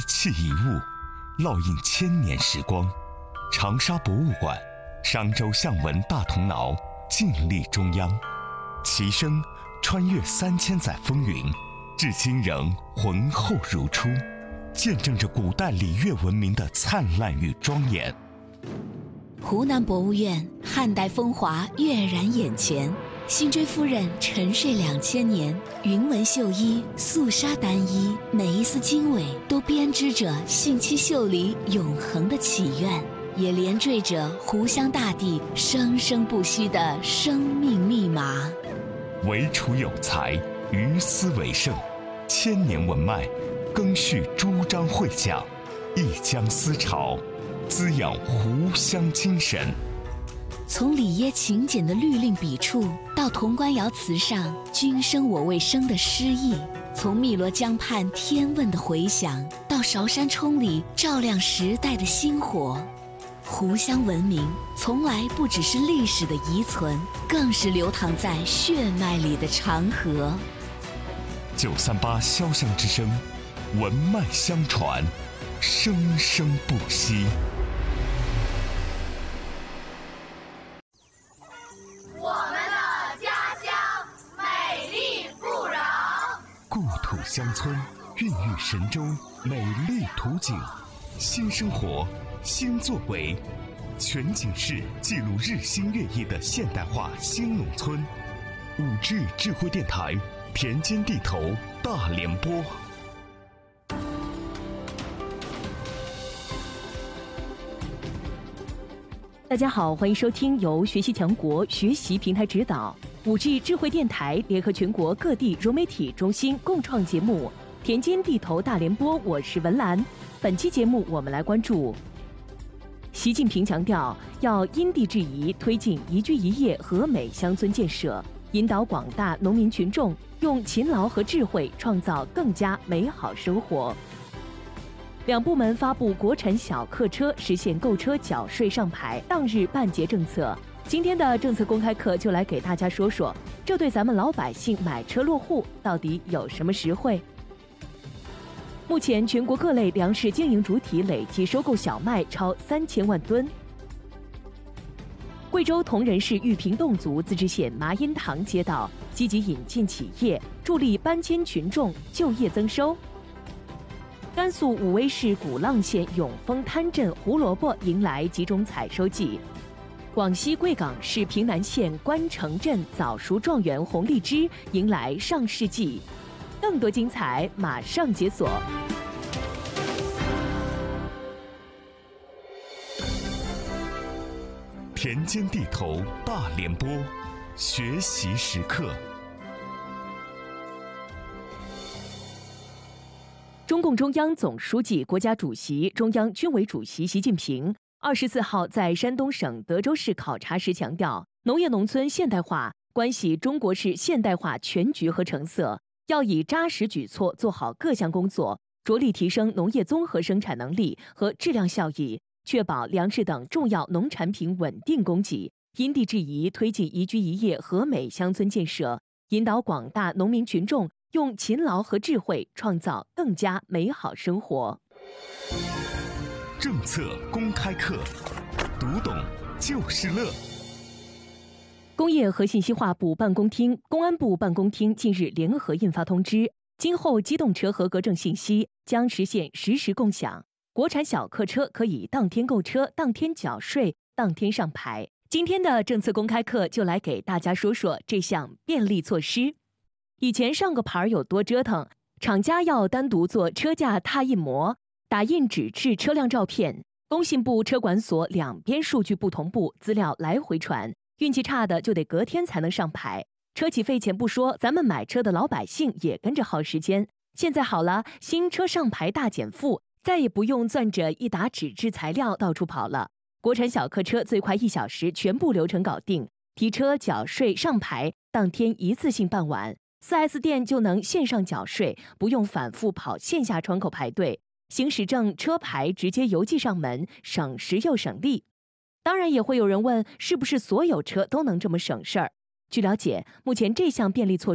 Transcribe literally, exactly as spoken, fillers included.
器一物，烙印千年时光。长沙博物馆、商周象纹大铜挠静立中央，其声穿越三千载风云，至今仍浑厚如初，见证着古代礼乐文明的灿烂与庄严。 湖南博物院汉代风华跃然眼前，辛追夫人沉睡两千年，云纹绣衣、素纱单衣，每一丝经纬都编织着信七秀里永恒的祈愿，也连缀着湖湘大地生生不息的生命密码。 惟楚有才，于斯为盛，千年文脉，更续朱张会讲，一江思潮，滋养湖湘精神。 从里耶勤俭的律令笔触，到潼关窑瓷上君生我未生的诗意；从汨罗江畔天问的回响，到韶山冲里照亮时代的星火。湖湘文明从来不只是历史的遗存，更是流淌在血脉里的长河。 九三八潇湘之声，文脉相传，生生不息。 我们的家乡美丽富饶， 故土乡村孕育神州美丽图景，新生活新作为，全景式记录日新月异的现代化新农村。五 G 智慧电台，田间地头大联播。 大家好，欢迎收听由学习强国学习平台指导，五 G 智慧电台联合全国各地融媒体中心共创节目《田间地头大联播》，我是文兰。本期节目我们来关注习近平强调要因地制宜推进宜居宜业和美乡村建设，引导广大农民群众用勤劳和智慧创造更加美好生活。两部门发布国产小客车实现购车缴税上牌当日办结政策。今天的政策公开课就来给大家说说，这对咱们老百姓买车落户到底有什么实惠？目前全国各类粮食经营主体累计收购小麦超三千万吨。贵州铜仁市玉屏侗族自治县麻荫塘街道积极引进企业，助力搬迁群众就业增收。甘肃武威市古浪县永丰滩镇胡萝卜迎来集中采收季。广西贵港市平南县关城镇早熟状元红荔枝迎来上市季。更多精彩马上解锁。 田间地头大联播，学习时刻。 中共中央总书记、国家主席、中央军委主席习近平二十四号在山东省德州市考察时强调，农业农村现代化关系中国式现代化全局和成色，要以扎实举措做好各项工作，着力提升农业综合生产能力和质量效益，确保粮食等重要农产品稳定供给，因地制宜推进宜居宜业和美乡村建设，引导广大农民群众用勤劳和智慧创造更加美好生活。 政策公开课，读懂就是乐。 工业和信息化部办公厅、公安部办公厅近日联合印发通知，今后机动车合格证信息将实现实时共享，国产小客车可以当天购车、当天缴税、当天上牌。今天的政策公开课就来给大家说说这项便利措施。以前上个牌有多折腾，厂家要单独做车架拓印模，打印纸质车辆照片，工信部车管所两边数据不同步，资料来回传，运气差的就得隔天才能上牌。车企费钱不说，咱们买车的老百姓也跟着耗时间。现在好了，新车上牌大减负，再也不用攥着一沓纸质材料到处跑了。国产小客车最快一小时全部流程搞定，提车、缴税、上牌当天一次性办完， 四 S 店就能线上缴税，不用反复跑线下窗口排队。行驶证、车牌直接邮寄上门，省时又省力。当然也会有人问，是不是所有车都能这么省事儿？据了解，目前这项便利措施